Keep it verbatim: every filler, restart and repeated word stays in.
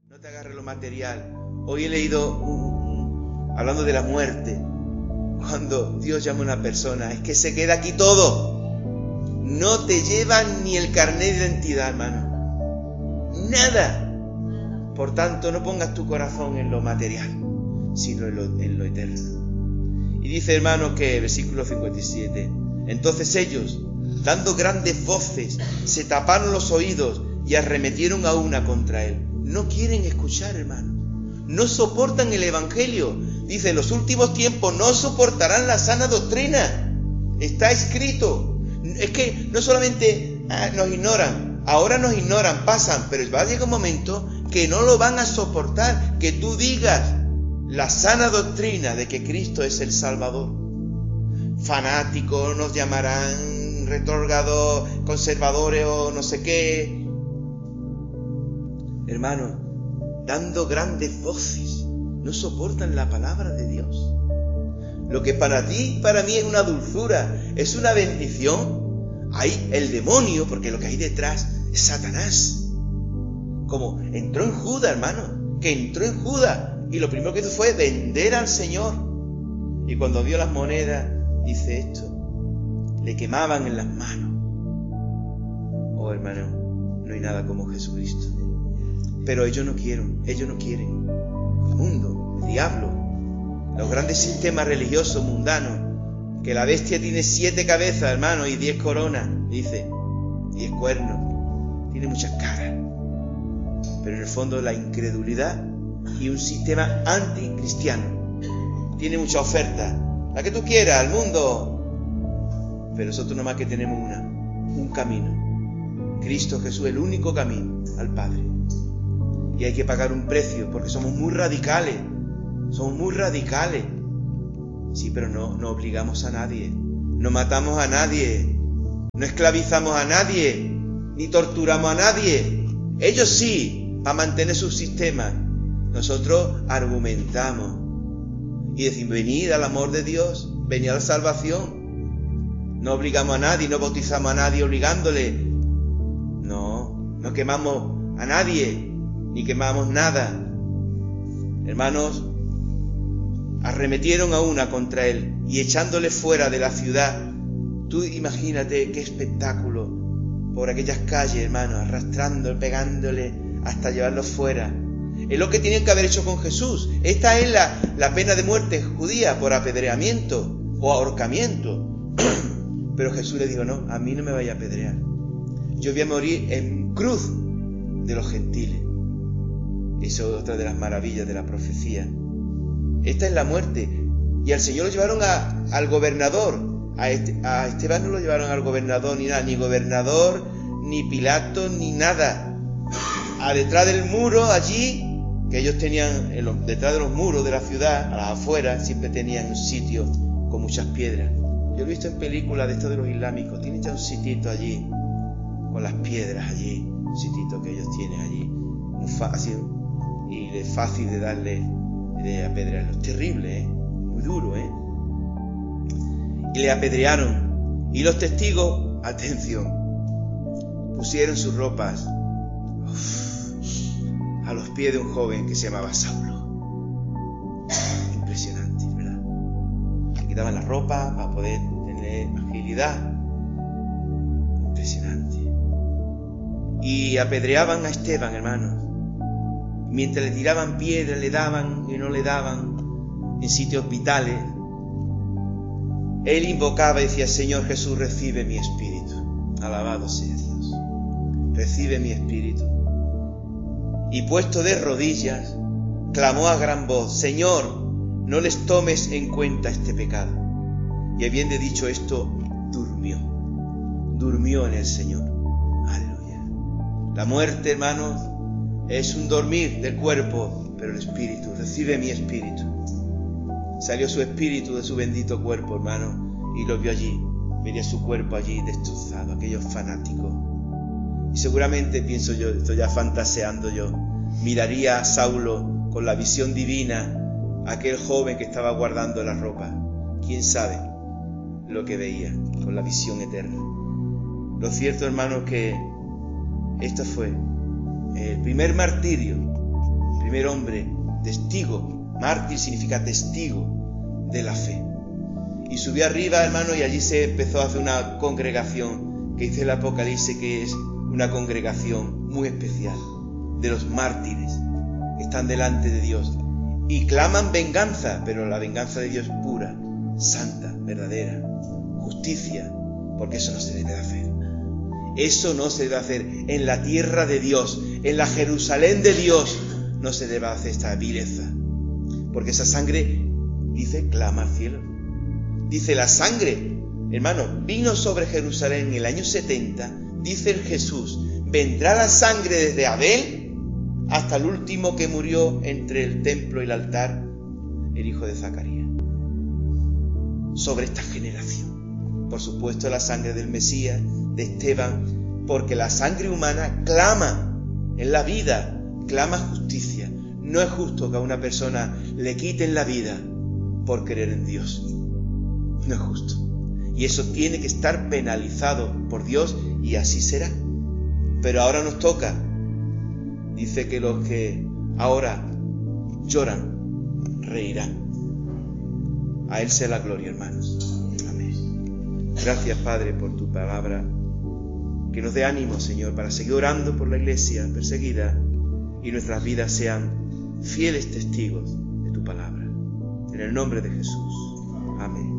No te agarres lo material. Hoy he leído, un, un, hablando de la muerte, cuando Dios llama a una persona, es que se queda aquí todo. No te llevan ni el carnet de identidad, hermano. Nada. Por tanto, no pongas tu corazón en lo material, sino en lo, en lo eterno. Y dice, hermano, que versículo cincuenta y siete, entonces ellos, dando grandes voces, se taparon los oídos y arremetieron a una contra él. No quieren escuchar, hermano. No soportan el evangelio. Dice, en los últimos tiempos no soportarán la sana doctrina. Está escrito. Es que no solamente ah, nos ignoran, ahora nos ignoran, pasan, pero va a llegar un momento que no lo van a soportar, que tú digas la sana doctrina de que Cristo es el Salvador. Fanáticos nos llamarán, retrógrados, conservadores o no sé qué. Hermano, dando grandes voces, no soportan la palabra de Dios. Lo que para ti y para mí es una dulzura, es una bendición, hay el demonio, porque lo que hay detrás es Satanás. Como entró en Judas, hermano, que entró en Judas y lo primero que hizo fue vender al Señor. Y cuando vio las monedas, dice esto, le quemaban en las manos. Oh, hermano, no hay nada como Jesucristo. Pero ellos no quieren, ellos no quieren. El mundo, el diablo, los grandes sistemas religiosos mundanos, que la bestia tiene siete cabezas, hermano, y diez coronas, dice, diez cuernos, tiene muchas caras. Pero en el fondo la incredulidad y un sistema anticristiano. Tiene mucha oferta, la que tú quieras, al mundo. Pero nosotros nomás que tenemos una, un camino. Cristo Jesús, el único camino al Padre. Y hay que pagar un precio porque somos muy radicales. Somos muy radicales. Sí, pero no, no obligamos a nadie. No matamos a nadie. No esclavizamos a nadie. Ni torturamos a nadie. Ellos sí, para mantener su sistema. Nosotros argumentamos. Y decimos, venid al amor de Dios. Venid a la salvación. No obligamos a nadie. No bautizamos a nadie obligándole. No, no quemamos a nadie. Ni quemamos nada. Hermanos, arremetieron a una contra él y echándole fuera de la ciudad. Tú imagínate qué espectáculo por aquellas calles, hermanos, arrastrando, pegándole hasta llevarlo fuera. Es lo que tienen que haber hecho con Jesús. Esta es la, la pena de muerte judía por apedreamiento o ahorcamiento. Pero Jesús le dijo, no, a mí no me vaya a apedrear. Yo voy a morir en cruz de los gentiles. Eso es otra de las maravillas de la profecía. Esta es la muerte. Y al Señor lo llevaron a, al gobernador. A, este, a Esteban no lo llevaron al gobernador ni nada. Ni gobernador, ni Pilato, ni nada. A detrás del muro, allí, que ellos tenían, en los, detrás de los muros de la ciudad, a las afueras, siempre tenían un sitio con muchas piedras. Yo lo he visto en películas de estos de los islámicos. Tienen ya un sitito allí, con las piedras allí. Un sitito que ellos tienen allí. Muy fácil. Y es fácil de darle, de apedrearlo. Es terrible, ¿eh? Muy duro, ¿eh? Y le apedrearon. Y los testigos, atención, pusieron sus ropas uf, a los pies de un joven que se llamaba Saulo. Impresionante, ¿verdad? Le quitaban la ropa para poder tener agilidad. Impresionante. Y apedreaban a Esteban, hermanos. Mientras le tiraban piedras, le daban y no le daban en sitios vitales, él invocaba y decía, Señor Jesús, recibe mi espíritu. Alabado sea Dios. Recibe mi espíritu. Y puesto de rodillas, clamó a gran voz, Señor, no les tomes en cuenta este pecado. Y habiendo dicho esto, durmió. Durmió en el Señor. Aleluya. La muerte, hermanos, es un dormir del cuerpo, pero el espíritu, recibe mi espíritu. Salió su espíritu de su bendito cuerpo, hermano, y lo vio allí. Vería su cuerpo allí destrozado, aquellos fanáticos. Y seguramente, pienso yo, estoy ya fantaseando yo, miraría a Saulo con la visión divina, aquel joven que estaba guardando la ropa. ¿Quién sabe lo que veía con la visión eterna? Lo cierto, hermano, que esto fue el primer martirio primer hombre, testigo. Mártir significa testigo de la fe. Y subió arriba, hermano, y allí se empezó a hacer una congregación que dice el Apocalipsis que es una congregación muy especial de los mártires que están delante de Dios y claman venganza, pero la venganza de Dios es pura, santa, verdadera, justicia, porque eso no se debe hacer. Eso no se debe hacer en la tierra de Dios, en la Jerusalén de Dios, no se debe hacer esta vileza, porque esa sangre, dice, clama al cielo. Dice, la sangre, hermano, vino sobre Jerusalén en el año setenta, dice el Jesús, vendrá la sangre desde Abel hasta el último que murió entre el templo y el altar, el hijo de Zacarías, sobre esta generación. Por supuesto, la sangre del Mesías, de Esteban, porque la sangre humana clama en la vida, clama justicia. No es justo que a una persona le quiten la vida por creer en Dios. No es justo. Y eso tiene que estar penalizado por Dios y así será. Pero ahora nos toca. Dice que los que ahora lloran, reirán. A Él sea la gloria, hermanos. Amén. Gracias, Padre, por tu palabra. Que nos dé ánimo, Señor, para seguir orando por la iglesia perseguida y nuestras vidas sean fieles testigos de tu palabra. En el nombre de Jesús. Amén.